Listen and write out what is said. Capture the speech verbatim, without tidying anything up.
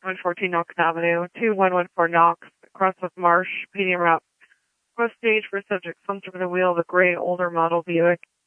one fourteen Knox Avenue, two one one four Knox, across with Marsh, P D M route. Cross stage for subject slumped over the wheel of a gray older model Buick.